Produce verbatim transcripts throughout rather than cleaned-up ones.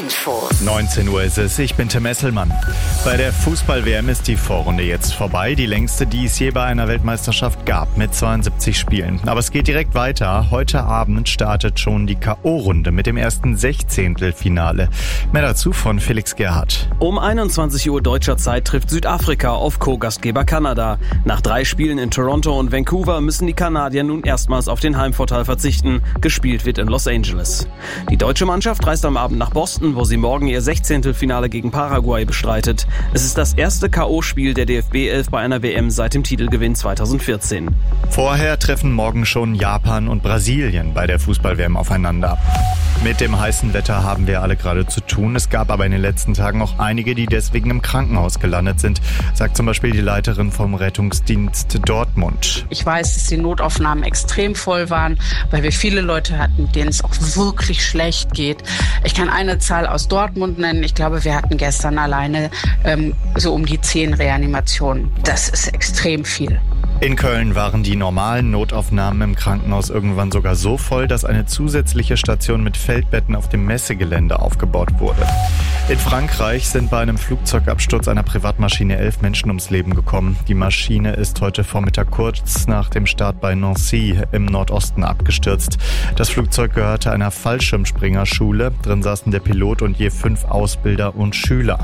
Infos. neunzehn Uhr ist es, ich bin Tim Esselmann. Bei der Fußball-W M ist die Vorrunde jetzt vorbei. Die längste, die es je bei einer Weltmeisterschaft gab, mit zweiundsiebzig Spielen. Aber es geht direkt weiter. Heute Abend startet schon die K O-Runde mit dem ersten Sechzehntelfinale. Mehr dazu von Felix Gerhardt. Um einundzwanzig Uhr deutscher Zeit trifft Südafrika auf Co-Gastgeber Kanada. Nach drei Spielen in Toronto und Vancouver müssen die Kanadier nun erstmals auf den Heimvorteil verzichten. Gespielt wird in Los Angeles. Die deutsche Mannschaft reist am Abend nach Boston, wo sie morgen ihr Sechzehntelfinale gegen Paraguay bestreitet. Es ist das erste K O-Spiel der D F B elf bei einer W M seit dem Titelgewinn zweitausendvierzehn. Vorher treffen morgen schon Japan und Brasilien bei der Fußball-W M aufeinander. Mit dem heißen Wetter haben wir alle gerade zu tun. Es gab aber in den letzten Tagen auch einige, die deswegen im Krankenhaus gelandet sind, sagt zum Beispiel die Leiterin vom Rettungsdienst Dortmund. Ich weiß, dass die Notaufnahmen extrem voll waren, weil wir viele Leute hatten, denen es auch wirklich schlecht geht. Ich kann eine Zahl aus Dortmund nennen. Ich glaube, wir hatten gestern alleine ähm, so um die zehn Reanimationen. Das ist extrem viel. In Köln waren die normalen Notaufnahmen im Krankenhaus irgendwann sogar so voll, dass eine zusätzliche Station mit Feldbetten auf dem Messegelände aufgebaut wurde. In Frankreich sind bei einem Flugzeugabsturz einer Privatmaschine elf Menschen ums Leben gekommen. Die Maschine ist heute Vormittag kurz nach dem Start bei Nancy im Nordosten abgestürzt. Das Flugzeug gehörte einer Fallschirmspringerschule. Drin saßen der Pilot und je fünf Ausbilder und Schüler.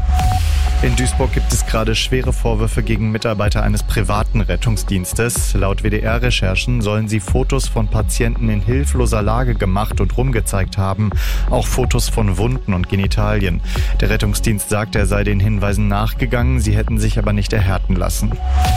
In Duisburg gibt es gerade schwere Vorwürfe gegen Mitarbeiter eines privaten Rettungsdienstes. Laut W D R-Recherchen sollen sie Fotos von Patienten in hilfloser Lage gemacht und rumgezeigt haben. Auch Fotos von Wunden und Genitalien. Der Rettungsdienst sagt, er sei den Hinweisen nachgegangen, sie hätten sich aber nicht erhärten lassen.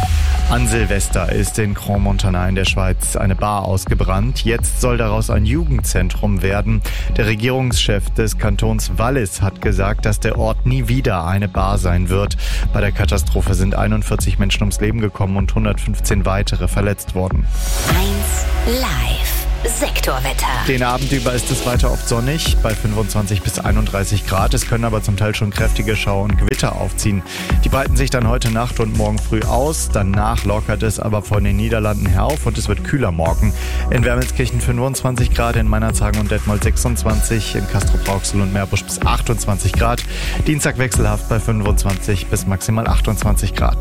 An Silvester ist in Crans-Montana in der Schweiz eine Bar ausgebrannt. Jetzt soll daraus ein Jugendzentrum werden. Der Regierungschef des Kantons Wallis hat gesagt, dass der Ort nie wieder eine Bar sein wird. Bei der Katastrophe sind einundvierzig Menschen ums Leben gekommen und hundertfünfzehn weitere verletzt worden. eins Live. Sektorwetter. Den Abend über ist es weiter oft sonnig, bei fünfundzwanzig bis einunddreißig Grad. Es können aber zum Teil schon kräftige Schauer und Gewitter aufziehen. Die breiten sich dann heute Nacht und morgen früh aus. Danach lockert es aber von den Niederlanden her auf und es wird kühler morgen. In Wermelskirchen fünfundzwanzig Grad, in Meinerzhagen und Detmold sechsundzwanzig, in Castrop-Rauxel und Meerbusch bis achtundzwanzig Grad. Dienstag wechselhaft bei fünfundzwanzig bis maximal achtundzwanzig Grad.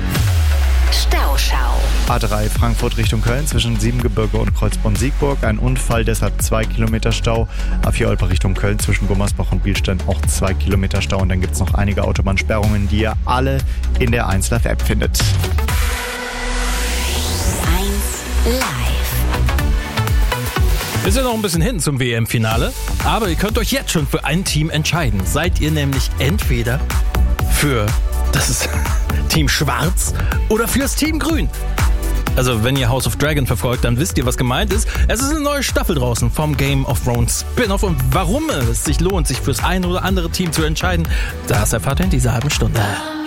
Stauschau. A drei Frankfurt Richtung Köln zwischen Siebengebirge und Kreuzborn-Siegburg. Ein Unfall, deshalb zwei Kilometer Stau. A vier Olpe Richtung Köln zwischen Gummersbach und Bielstein auch zwei Kilometer Stau. Und dann gibt es noch einige Autobahnsperrungen, die ihr alle in der eins Live App findet. eins Live. Ist ja noch ein bisschen hin zum W M-Finale, aber ihr könnt euch jetzt schon für ein Team entscheiden. Seid ihr nämlich entweder für das ist Team Schwarz oder fürs Team Grün? Also wenn ihr House of Dragon verfolgt, dann wisst ihr, was gemeint ist. Es ist eine neue Staffel draußen vom Game of Thrones Spin-off und warum es sich lohnt, sich fürs eine oder andere Team zu entscheiden, das erfahrt ihr in dieser halben Stunde.